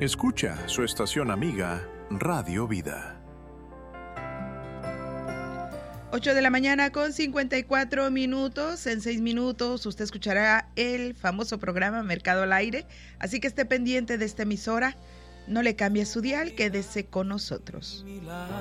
Escucha su estación amiga Radio Vida. 8 de la mañana con 54 minutos. En 6 minutos usted escuchará el famoso programa Mercado al Aire. Así que esté pendiente de esta emisora. No le cambie su dial, quédese con nosotros.